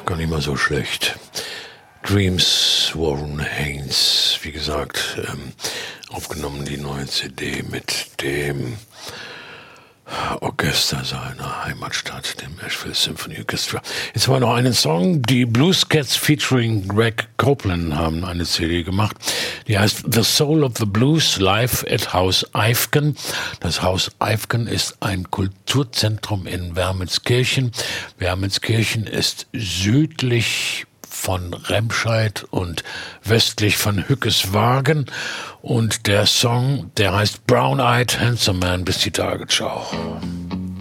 gar nicht mal so schlecht. Dreams, Warren Haynes, wie gesagt, aufgenommen die neue CD mit dem Orchester seiner Heimatstadt, dem Asheville Symphony Orchestra. Jetzt war noch einen Song, die Blues Cats featuring Greg Copeland haben eine CD gemacht, die heißt The Soul of the Blues live at Haus Eifgen. Das Haus Eifgen ist ein Kulturzentrum in Wermelskirchen. Wermelskirchen ist südlich von Remscheid und westlich von Hückeswagen. Und der Song, der heißt Brown Eyed Handsome Man, bis die Tagesschau.